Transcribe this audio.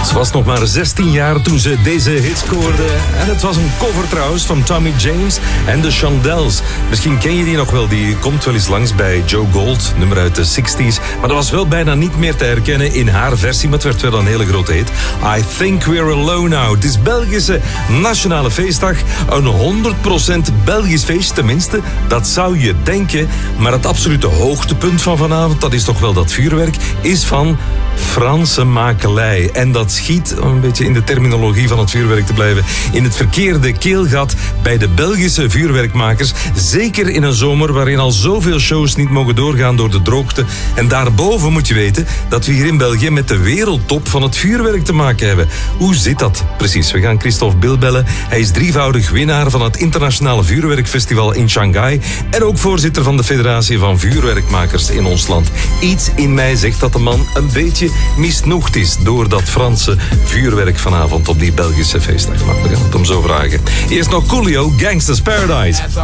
Ze was nog maar 16 jaar toen ze deze hit scoorde. En het was een cover trouwens van Tommy James en de Shondells. Misschien ken je die nog wel, die komt wel eens langs bij Joe Gold, nummer uit de 60s. Maar dat was wel bijna niet meer te herkennen in haar versie, maar het werd wel een hele grote hit. I Think We're Alone Now. Het is Belgische Nationale Feestdag. Een 100% Belgisch feest, tenminste. Dat zou je denken. Maar het absolute hoogtepunt van vanavond, dat is toch wel dat vuurwerk, is van Franse makelij. En dat schiet, om een beetje in de terminologie van het vuurwerk te blijven, in het verkeerde keelgat bij de Belgische vuurwerkmakers. Zeker in een zomer waarin al zoveel shows niet mogen doorgaan door de droogte. En daarboven moet je weten dat we hier in België met de wereldtop van het vuurwerk te maken hebben. Hoe zit dat precies? We gaan Christophe Bill bellen. Hij is drievoudig winnaar van het internationale vuurwerkfestival in Shanghai en ook voorzitter van de Federatie van Vuurwerkmakers in ons land. Iets in mij zegt dat de man een beetje misnoegd is door dat Franse vuurwerk vanavond op die Belgische feestdag. Maar we gaan het hem zo vragen. Eerst nog Coolio, Gangsta's Paradise.